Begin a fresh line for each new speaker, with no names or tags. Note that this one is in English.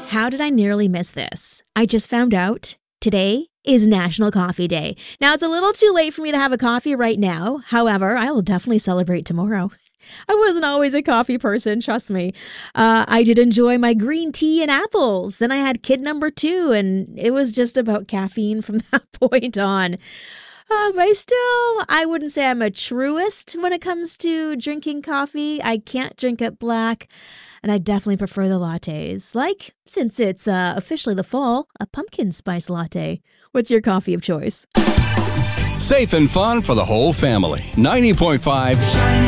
How did I nearly miss this? I just found out today is National Coffee Day. Now, it's a little too late for me to have a coffee right now. However, I will definitely celebrate tomorrow. I wasn't always a coffee person, trust me. I did enjoy my green tea and apples. Then I had kid number 2, and it was just about caffeine from that point on. But I wouldn't say I'm a truist when it comes to drinking coffee. I can't drink it black, and I definitely prefer the lattes. Like, since it's officially the fall, a pumpkin spice latte. What's your coffee of choice?
Safe and fun for the whole family. 90.5